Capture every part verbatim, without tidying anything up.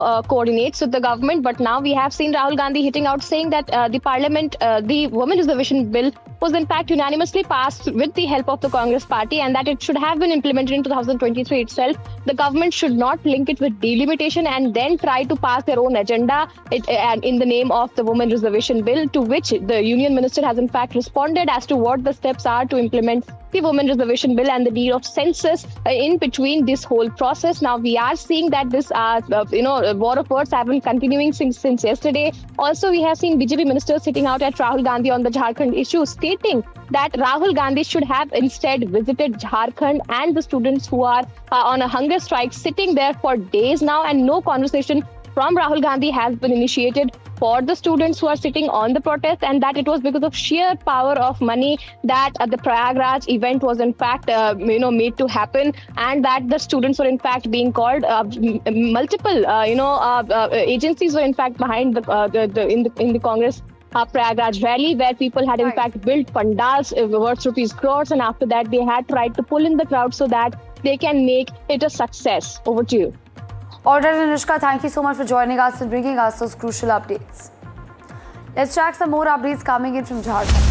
uh, coordinates with the government. But now we have seen Rahul Gandhi hitting out, saying that uh, the parliament, uh, the women reservation bill was in fact unanimously passed with the help of the Congress party, and that it should have been implemented in two thousand twenty-three itself. The government should not link it with delimitation and then try to pass their own agenda it, uh, in the name of the women reservation bill, to which the union minister has in fact responded as to what the steps are to implement the women reservation bill and the need of census uh, in between this whole process. Now we are seeing that this uh, uh, you know war of words have been continuing since since yesterday. Also, we have seen B J P ministers sitting out at Rahul Gandhi on the Jharkhand issue, stating that Rahul Gandhi should have instead visited Jharkhand and the students who are uh, on a hunger strike sitting there for days now, and no conversation from Rahul Gandhi has been initiated for the students who are sitting on the protest, and that it was because of sheer power of money that uh, the Prayagraj event was in fact uh, you know made to happen, and that the students were in fact being called. Uh, multiple uh, you know uh, uh, agencies were in fact behind the, uh, the, the in the in the Congress uh, Prayagraj rally, where people had in right. fact built pandals uh, worth rupees crores, and after that they had tried to pull in the crowd so that they can make it a success. Over to you. All right, Anushka, thank you so much for joining us and bringing us those crucial updates. Let's track some more updates coming in from Jharkhand.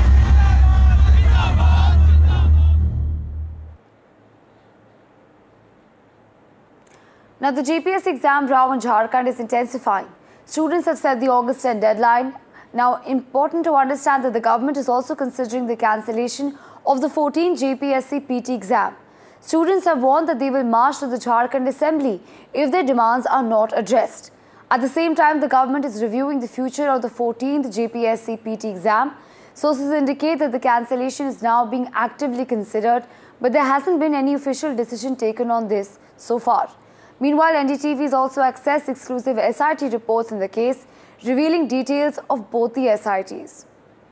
Now, the G P S C exam row in Jharkhand is intensifying. Students have set the August tenth deadline. Now, important to understand that the government is also considering the cancellation of the fourteenth J P S C P T exam. Students have warned that they will march to the Jharkhand Assembly if their demands are not addressed. At the same time, the government is reviewing the future of the fourteenth J P S C P T exam. Sources indicate that the cancellation is now being actively considered, but there hasn't been any official decision taken on this so far. Meanwhile, N D T V has also accessed exclusive S I T reports in the case, revealing details of both the S I Ts.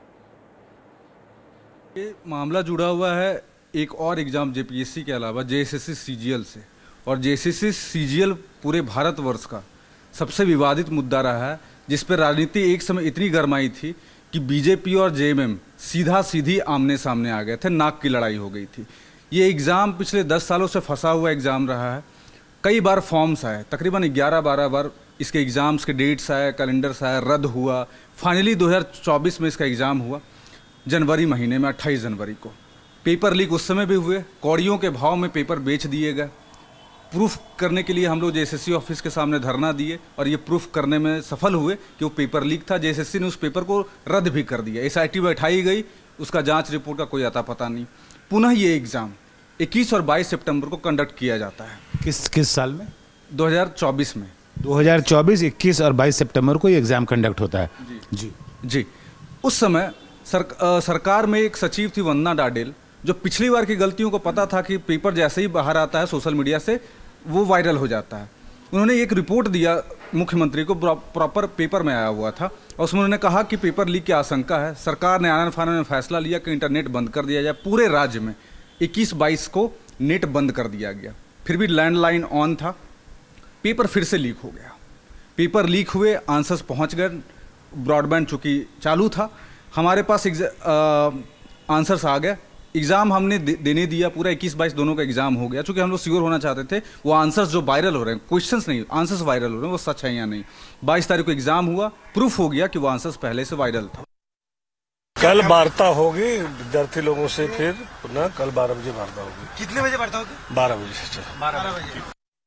ये मामला जुड़ा हुआ है एक और exam JPSC के अलावा JSSC CGL से, और जेएसएससी सीजीएल पूरे भारतवर्ष का सबसे विवादित मुद्दा रहा है, जिस पर राजनीति एक समय इतनी गरमाई थी कि बीजेपी और जेएमएम सीधा सीधी आमने सामने आ गए थे, नाक की लड़ाई हो गई थी। ये एग्ज़ाम पिछले दस सालों से फंसा हुआ एग्ज़ाम रहा है। कई बार फॉर्म्स आए, तकरीबन ग्यारह बारह बार इसके एग्ज़ाम्स के डेट्स आए, कैलेंडर्स आए, रद्द हुआ। फाइनली दो हज़ार चौबीस में इसका एग्ज़ाम हुआ, जनवरी महीने में अट्ठाईस जनवरी को। पेपर लीक उस समय भी हुए, कौड़ियों के भाव में पेपर बेच दिए गए। प्रूफ करने के लिए हम लोग जेएसएससी ऑफिस के सामने धरना दिए और ये प्रूफ करने में सफल हुए कि वो पेपर लीक था। जेएसएससी ने उस पेपर को रद्द भी कर दिया, एसआईटी बैठाई गई, उसका जांच रिपोर्ट का कोई अता पता नहीं। पुनः ये एग्ज़ाम इक्कीस और बाईस सितंबर को कंडक्ट किया जाता है। किस किस साल में? दो हज़ार चौबीस में। दो हज़ार चौबीस इक्कीस और बाईस सितंबर को ये एग्ज़ाम कंडक्ट होता है। जी जी जी उस समय सर, आ, सरकार में एक सचिव थी वंदना डाडेल, जो पिछली बार की गलतियों को पता था कि पेपर जैसे ही बाहर आता है सोशल मीडिया से वो वायरल हो जाता है। उन्होंने एक रिपोर्ट दिया मुख्यमंत्री को, प्रॉपर पेपर में आया हुआ था, और उसमें उन्होंने कहा कि पेपर लीक की आशंका है। सरकार ने आनन फानन में फैसला लिया कि इंटरनेट बंद कर दिया जाए। पूरे राज्य में इक्कीस बाईस को नेट बंद कर दिया गया, फिर भी लैंडलाइन ऑन था। पेपर फिर से लीक हो गया, पेपर लीक हुए, आंसर्स पहुँच गए, ब्रॉडबैंड चूँकि चालू था, हमारे पास आंसर्स आ गए। एग्ज़ाम हमने दे, देने दिया, पूरा इक्कीस बाईस दोनों का एग्ज़ाम हो गया। चूँकि हम लोग श्योर होना चाहते थे वो आंसर्स जो वायरल हो रहे हैं, क्वेश्चंस नहीं, आंसर्स वायरल हो रहे हैं, वो सच है या नहीं। बाईस तारीख को एग्ज़ाम हुआ, प्रूफ हो गया कि वो आंसर्स पहले से वायरल था। कल वार्ता होगी विद्यार्थी लोगों से, फिर पुनः कल बारह बजे वार्ता होगी। कितने बजे वार्ता होगी? बारह बजे से बारह बजे।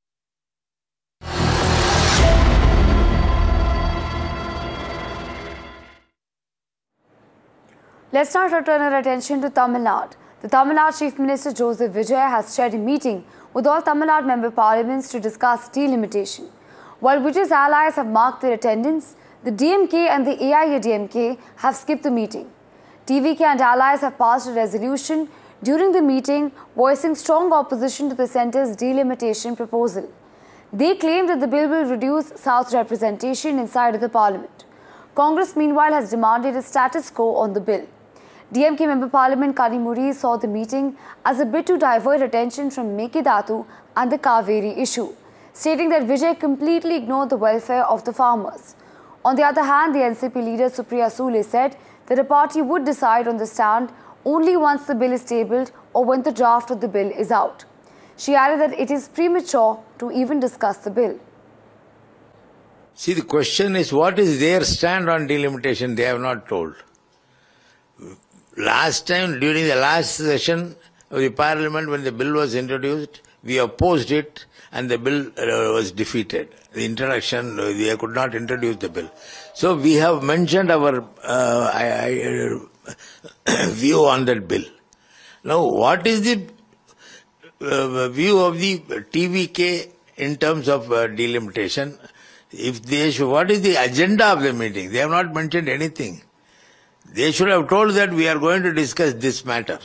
Let's now turn our attention to Tamil Nadu. The Tamil Nadu Chief Minister Joseph Vijay has chaired a meeting with all Tamil Nadu member parliaments to discuss delimitation. While Vijay's allies have marked their attendance, the D M K and the A I A D M K have skipped the meeting. T V K and allies have passed a resolution during the meeting voicing strong opposition to the centre's delimitation proposal. They claim that the bill will reduce South representation inside the parliament. Congress, meanwhile, has demanded a status quo on the bill. D M K Member Parliament Kanimuri saw the meeting as a bid to divert attention from Mekidatu and the Kaveri issue, stating that Vijay completely ignored the welfare of the farmers. On the other hand, the N C P leader Supriya Sule said that the party would decide on the stand only once the bill is tabled or when the draft of the bill is out. She added that it is premature to even discuss the bill. See, the question is, what is their stand on delimitation? They have not told. Last time, during the last session of the Parliament, when the bill was introduced, we opposed it and the bill uh, was defeated. The introduction, uh, they could not introduce the bill. So we have mentioned our uh, I, I, uh, view on that bill. Now, what is the uh, view of the T V K in terms of uh, delimitation? If they should, what is the agenda of the meeting? They have not mentioned anything. They should have told that we are going to discuss this matter.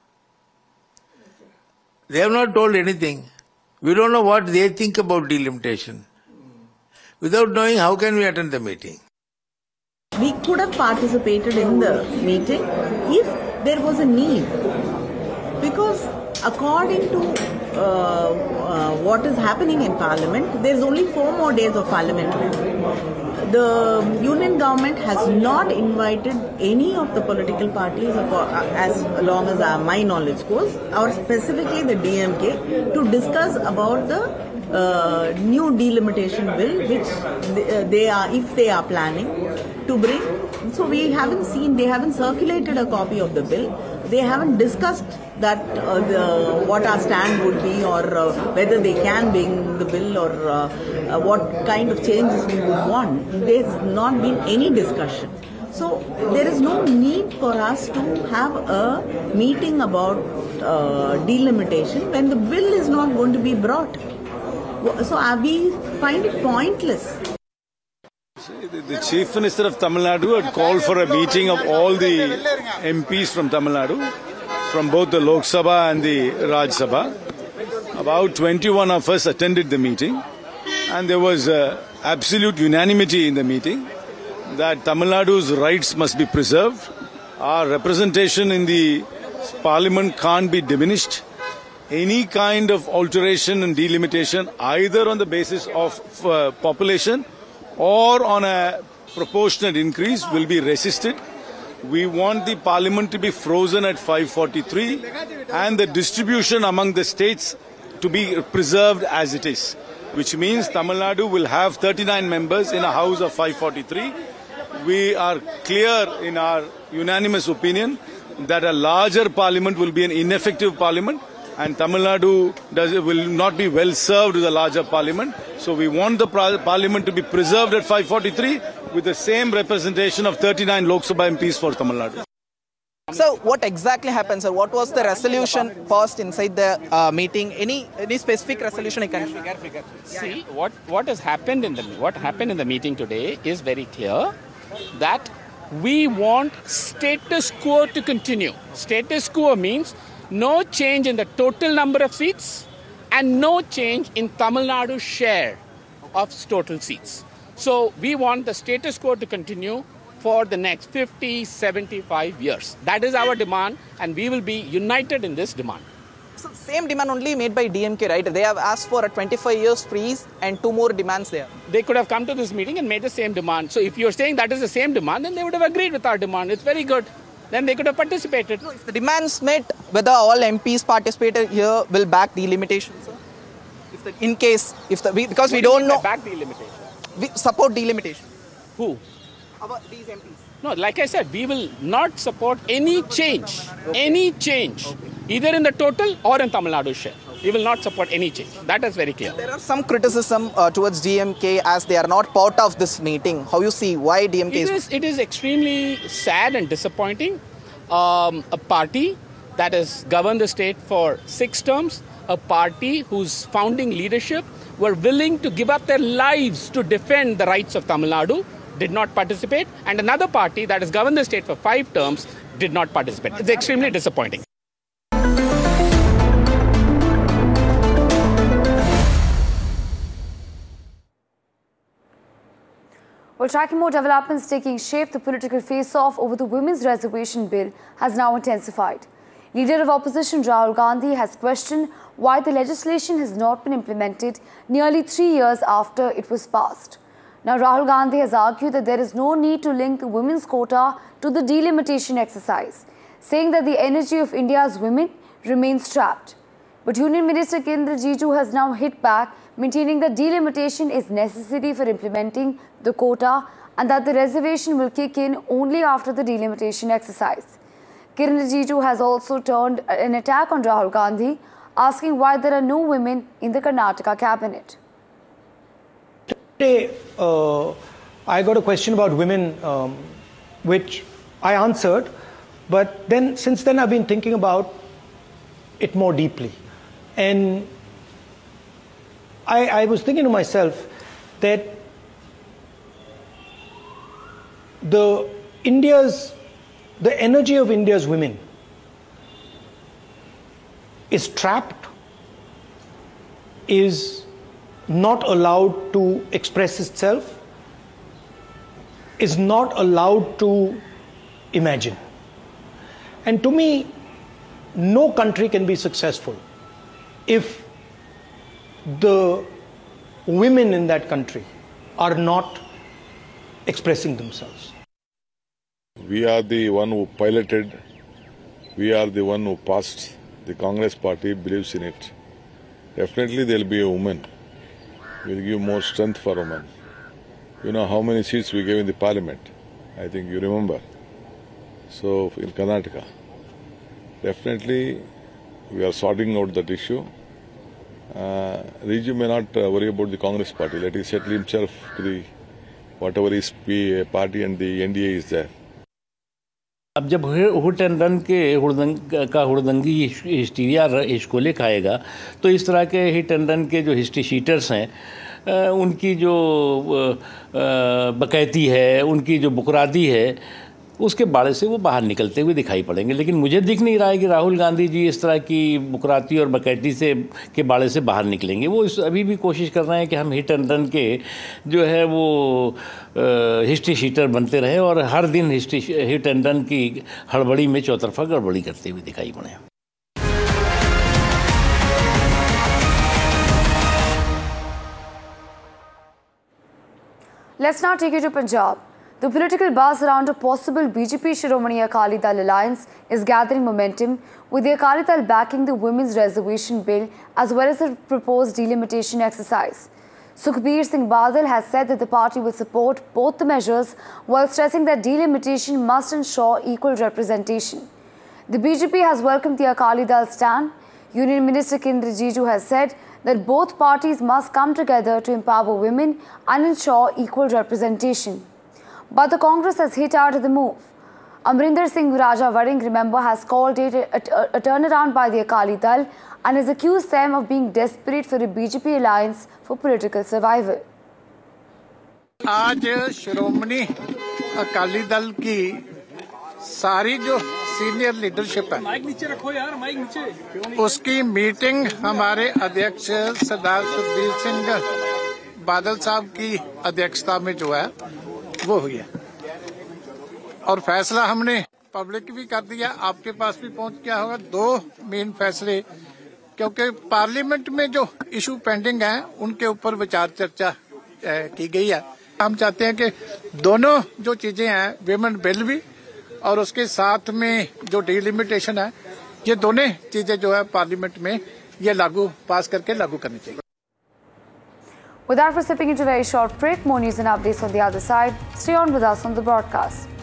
They have not told anything. We don't know what they think about delimitation. Without knowing, how can we attend the meeting? We could have participated in the meeting if there was a need. Because according to uh, uh, what is happening in Parliament, there is only four more days of parliamentary. The union government has not invited any of the political parties, as long as my knowledge goes, or specifically the D M K, to discuss about the uh, new delimitation bill, which they are, if they are planning to bring. So we haven't seen, they haven't circulated a copy of the bill. They haven't discussed that uh, the, what our stand would be, or uh, whether they can bring the bill, or uh, uh, what kind of changes we would want. There's not been any discussion. So there is no need for us to have a meeting about uh, delimitation when the bill is not going to be brought. So uh, we find it pointless. The Chief Minister of Tamil Nadu had called for a meeting of all the M Ps from Tamil Nadu, from both the Lok Sabha and the Raj Sabha. About twenty-one of us attended the meeting, and there was uh, absolute unanimity in the meeting that Tamil Nadu's rights must be preserved. Our representation in the Parliament can't be diminished. Any kind of alteration and delimitation, either on the basis of uh, population or on a proportionate increase, will be resisted. We want the Parliament to be frozen at five forty-three and the distribution among the states to be preserved as it is, which means Tamil Nadu will have thirty-nine members in a house of five forty-three. We are clear in our unanimous opinion that a larger Parliament will be an ineffective Parliament, and Tamil Nadu does, will not be well served with a larger Parliament. So we want the Parliament to be preserved at five forty-three with the same representation of thirty-nine Lok Sabha M Ps for Tamil Nadu. So what exactly happened, sir? What was the resolution passed inside the uh, meeting? Any any specific resolution you can share? See, what, what has happened in the what happened in the meeting today is very clear, that we want status quo to continue. Status quo means no change in the total number of seats and no change in Tamil Nadu's share of total seats. So we want the status quo to continue for the next fifty, seventy-five years. That is our demand, and we will be united in this demand. So same demand only made by D M K, right? They have asked for a twenty-five years freeze and two more demands there. They could have come to this meeting and made the same demand. So if you're saying that is the same demand, then they would have agreed with our demand. It's very good. Then they could have participated. So if the demands met, whether all M Ps participated here will back delimitation, sir? If the, in case, if the, we, because what we do don't know. Back delimitation. We support delimitation. Who? Our, these M Ps. No, like I said, we will not support any change, okay. any change, okay. either in the total or in Tamil Nadu's share. We will not support any change. That is very clear. There are some criticism uh, towards D M K as they are not part of this meeting. How you see why D M K it is... is? It is extremely sad and disappointing. Um, a party that has governed the state for six terms, a party whose founding leadership were willing to give up their lives to defend the rights of Tamil Nadu, did not participate, and another party that has governed the state for five terms did not participate. It's extremely disappointing. While tracking more developments taking shape, the political face-off over the Women's Reservation Bill has now intensified. Leader of opposition Rahul Gandhi has questioned why the legislation has not been implemented nearly three years after it was passed. Now, Rahul Gandhi has argued that there is no need to link the women's quota to the delimitation exercise, saying that the energy of India's women remains trapped. But Union Minister Kiren Rijiju has now hit back, maintaining that delimitation is necessary for implementing the quota and that the reservation will kick in only after the delimitation exercise. Kiren Rijiju has also turned an attack on Rahul Gandhi, asking why there are no women in the Karnataka cabinet. Today, uh, I got a question about women, um, which I answered, but then since then I've been thinking about it more deeply. And I, I was thinking to myself that the India's, the energy of India's women is trapped, is not allowed to express itself, is not allowed to imagine. And to me, no country can be successful if the women in that country are not expressing themselves. We are the one who piloted, we are the one who passed. The Congress party believes in it. Definitely there will be a woman. We will give more strength for women. You know how many seats we gave in the parliament? I think you remember. So in Karnataka, definitely we are sorting out that issue. Uh, Riju may not uh, worry about the Congress party. Let him settle himself to the whatever his party and the N D A is there. अब जब हुट and run के हुड़दंग का हुड़दंगी hysteria हिस्कोले खाएगा तो इस तरह के hit and run के जो हिस्ट्री शीटर्स हैं उनकी जो बकैती है, उनकी जो बुकरादी है, उसके बाड़े से वो बाहर निकलते हुए दिखाई पड़ेंगे। लेकिन मुझे दिख नहीं रहा है कि राहुल गांधी जी इस तरह की बुकराती और बकैती से के बाड़े से बाहर निकलेंगे। वो इस अभी भी कोशिश कर रहे हैं कि हम हिट एंड रन के जो है वो हिस्ट्री शीटर बनते रहे और हर दिन हिस्ट्री हिट एंड रन की हड़बड़ी में चौतरफा गड़बड़ी करते हुए दिखाई पड़े। Let's now take you to Punjab. The political buzz around a possible B J P Shiromani Akali Dal alliance is gathering momentum, with the Akali Dal backing the women's reservation bill as well as the proposed delimitation exercise. Sukhbir Singh Badal has said that the party will support both the measures while stressing that delimitation must ensure equal representation. The B J P has welcomed the Akali Dal stand. Union Minister Kiren Rijiju has said that both parties must come together to empower women and ensure equal representation. But the Congress has hit out at the move. Amrinder Singh Raja Varing, remember, has called it a, a, a turnaround by the Akali Dal and has accused them of being desperate for a B J P alliance for political survival. आज श्रोमणी अकाली दल की सारी जो senior leadership है, mic नीचे रखो यार, mic नीचे, उसकी मीटिंग हमारे अध्यक्ष सरदार सुखबीर सिंह बादल साहब की अध्यक्षता में जो है वो हुई है और फैसला हमने पब्लिक भी कर दिया, आपके पास भी पहुंच गया होगा। दो मेन फैसले, क्योंकि पार्लियामेंट में जो इशू पेंडिंग है उनके ऊपर विचार चर्चा की गई है। हम चाहते हैं कि दोनों जो चीजें हैं, विमेन बिल भी और उसके साथ में जो डिलिमिटेशन है, ये दोनों चीजें जो है पार्लियामेंट में ये लागू पास करके लागू करनी चाहिए। With that, we're stepping into a very short break. More news and updates on the other side. Stay on with us on the broadcast.